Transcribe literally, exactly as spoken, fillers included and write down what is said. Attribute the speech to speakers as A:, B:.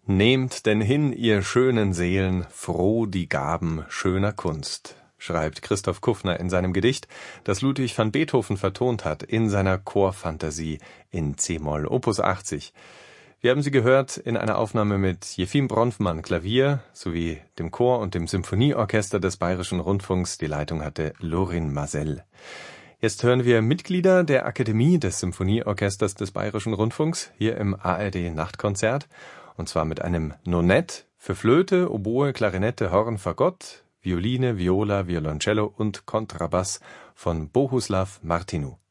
A: Nehmt denn hin, ihr schönen Seelen, froh die Gaben schöner Kunst, schreibt Christoph Kuffner in seinem Gedicht, das Ludwig van Beethoven vertont hat in seiner Chorfantasie in c-Moll, Opus achtzig. Wir haben sie gehört in einer Aufnahme mit Jefim Bronfmann Klavier sowie dem Chor und dem Symphonieorchester des Bayerischen Rundfunks. Die Leitung hatte Lorin Maazel. Jetzt hören wir Mitglieder der Akademie des Symphonieorchesters des Bayerischen Rundfunks hier im A R D-Nachtkonzert. Und zwar mit einem Nonett für Flöte, Oboe, Klarinette, Horn, Fagott, Violine, Viola, Violoncello und Kontrabass von Bohuslav Martinu.